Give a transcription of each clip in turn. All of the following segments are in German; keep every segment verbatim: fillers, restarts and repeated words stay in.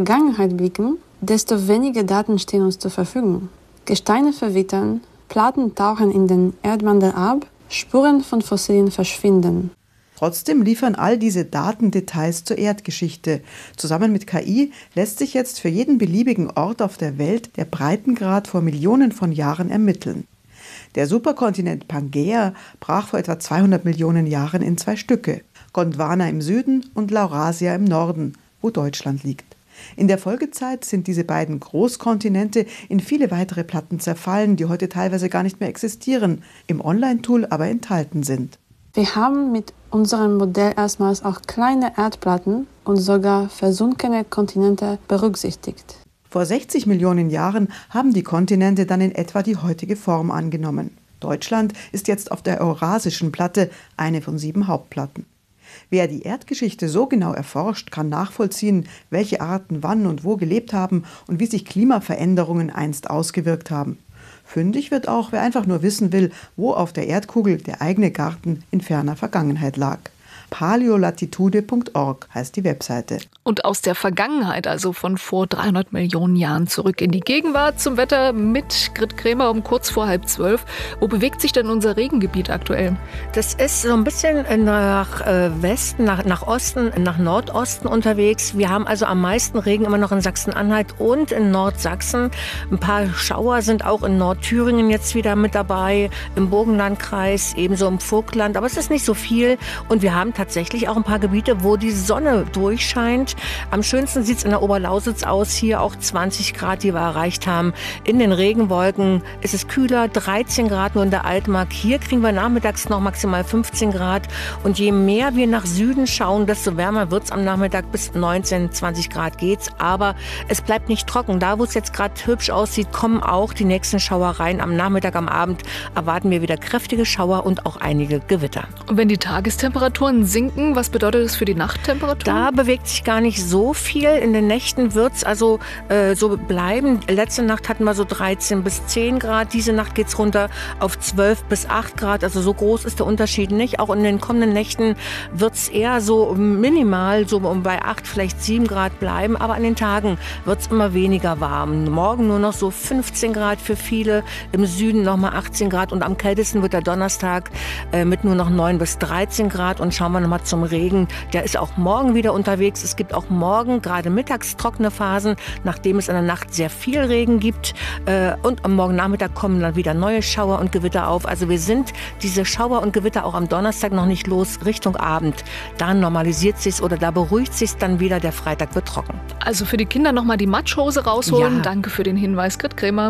Vergangenheit blicken, desto weniger Daten stehen uns zur Verfügung. Gesteine verwittern, Platten tauchen in den Erdmantel ab, Spuren von Fossilien verschwinden. Trotzdem liefern all diese Daten Details zur Erdgeschichte. Zusammen mit K I lässt sich jetzt für jeden beliebigen Ort auf der Welt der Breitengrad vor Millionen von Jahren ermitteln. Der Superkontinent Pangaea brach vor etwa zweihundert Millionen Jahren in zwei Stücke. Gondwana im Süden und Laurasia im Norden, wo Deutschland liegt. In der Folgezeit sind diese beiden Großkontinente in viele weitere Platten zerfallen, die heute teilweise gar nicht mehr existieren, im Online-Tool aber enthalten sind. Wir haben mit unserem Modell erstmals auch kleine Erdplatten und sogar versunkene Kontinente berücksichtigt. Vor sechzig Millionen Jahren haben die Kontinente dann in etwa die heutige Form angenommen. Deutschland ist jetzt auf der Eurasischen Platte, eine von sieben Hauptplatten. Wer die Erdgeschichte so genau erforscht, kann nachvollziehen, welche Arten wann und wo gelebt haben und wie sich Klimaveränderungen einst ausgewirkt haben. Fündig wird auch, wer einfach nur wissen will, wo auf der Erdkugel der eigene Garten in ferner Vergangenheit lag. paleolatitude punkt org heißt die Webseite. Und aus der Vergangenheit, also von vor dreihundert Millionen Jahren, zurück in die Gegenwart zum Wetter mit Grit Kremer um kurz vor halb zwölf. Wo bewegt sich denn unser Regengebiet aktuell? Das ist so ein bisschen nach Westen, nach, nach Osten, nach Nordosten unterwegs. Wir haben also am meisten Regen immer noch in Sachsen-Anhalt und in Nordsachsen. Ein paar Schauer sind auch in Nordthüringen jetzt wieder mit dabei, im Burgenlandkreis, ebenso im Vogtland. Aber es ist nicht so viel und wir haben tatsächlich auch ein paar Gebiete, wo die Sonne durchscheint. Am schönsten sieht es in der Oberlausitz aus. Hier auch zwanzig Grad, die wir erreicht haben. In den Regenwolken ist es kühler, dreizehn Grad nur in der Altmark. Hier kriegen wir nachmittags noch maximal fünfzehn Grad. Und je mehr wir nach Süden schauen, desto wärmer wird es am Nachmittag. Bis neunzehn, zwanzig Grad geht's. Aber es bleibt nicht trocken. Da, wo es jetzt gerade hübsch aussieht, kommen auch die nächsten Schauer rein. Am Nachmittag, am Abend erwarten wir wieder kräftige Schauer und auch einige Gewitter. Und wenn die Tagestemperaturen sinken, was bedeutet das für die Nachttemperatur? Da bewegt sich gar nicht so viel. In den Nächten wird es also äh, so bleiben. Letzte Nacht hatten wir so dreizehn bis zehn Grad. Diese Nacht geht es runter auf zwölf bis acht Grad. Also so groß ist der Unterschied nicht. Auch in den kommenden Nächten wird es eher so minimal, so bei acht, vielleicht sieben Grad bleiben. Aber an den Tagen wird es immer weniger warm. Morgen nur noch so fünfzehn Grad für viele. Im Süden nochmal achtzehn Grad. Und am kältesten wird der Donnerstag äh, mit nur noch neun bis dreizehn Grad. Und schauen wir nochmal zum Regen. Der ist auch morgen wieder unterwegs. Es gibt auch morgen gerade mittags trockene Phasen, nachdem es in der Nacht sehr viel Regen gibt. Und am Morgen Nachmittag kommen dann wieder neue Schauer und Gewitter auf. Also wir sind diese Schauer und Gewitter auch am Donnerstag noch nicht los, Richtung Abend. Da normalisiert sich's oder da beruhigt sich's dann wieder. Der Freitag wird trocken. Also für die Kinder nochmal die Matschhose rausholen. Ja. Danke für den Hinweis, Grit Kremer.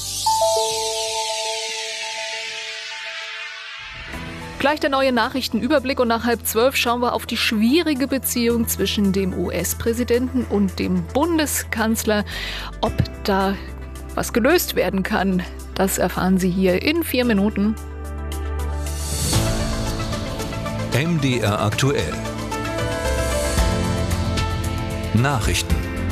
Gleich der neue Nachrichtenüberblick und nach halb zwölf schauen wir auf die schwierige Beziehung zwischen dem U S-Präsidenten und dem Bundeskanzler. Ob da was gelöst werden kann, das erfahren Sie hier in vier Minuten. M D R aktuell. Nachrichten.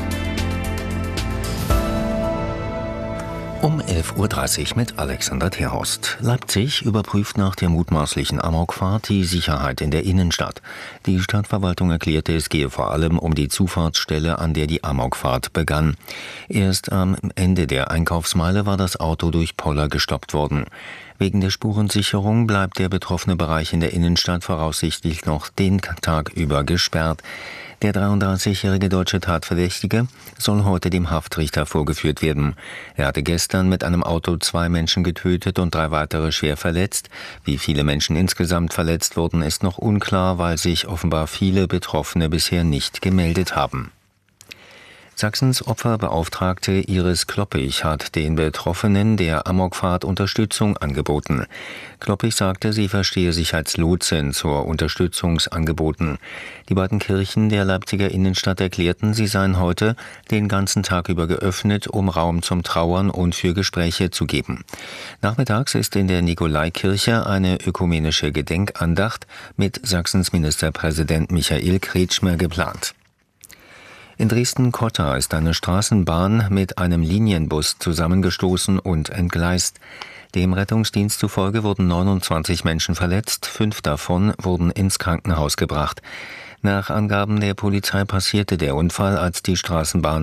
Um elf Uhr dreißig mit Alexander Terhorst. Leipzig überprüft nach der mutmaßlichen Amokfahrt die Sicherheit in der Innenstadt. Die Stadtverwaltung erklärte, es gehe vor allem um die Zufahrtsstelle, an der die Amokfahrt begann. Erst am Ende der Einkaufsmeile war das Auto durch Poller gestoppt worden. Wegen der Spurensicherung bleibt der betroffene Bereich in der Innenstadt voraussichtlich noch den Tag über gesperrt. Der dreiunddreißigjährige deutsche Tatverdächtige soll heute dem Haftrichter vorgeführt werden. Er hatte gestern mit einem Auto zwei Menschen getötet und drei weitere schwer verletzt. Wie viele Menschen insgesamt verletzt wurden, ist noch unklar, weil sich offenbar viele Betroffene bisher nicht gemeldet haben. Sachsens Opferbeauftragte Iris Kloppich hat den Betroffenen der Amokfahrt Unterstützung angeboten. Kloppich sagte, sie verstehe sich als Lotsin zur Unterstützungsangeboten. Die beiden Kirchen der Leipziger Innenstadt erklärten, sie seien heute den ganzen Tag über geöffnet, um Raum zum Trauern und für Gespräche zu geben. Nachmittags ist in der Nikolaikirche eine ökumenische Gedenkandacht mit Sachsens Ministerpräsident Michael Kretschmer geplant. In Dresden-Cotta ist eine Straßenbahn mit einem Linienbus zusammengestoßen und entgleist. Dem Rettungsdienst zufolge wurden neunundzwanzig Menschen verletzt, fünf davon wurden ins Krankenhaus gebracht. Nach Angaben der Polizei passierte der Unfall, als die Straßenbahn